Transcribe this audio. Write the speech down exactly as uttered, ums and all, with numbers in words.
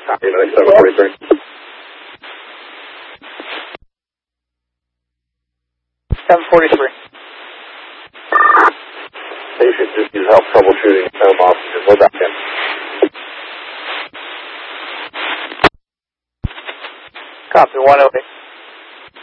United seven forty-three. seven forty-three. Patient just needs help troubleshooting home oxygen. We're back in. Copy, one oh eight.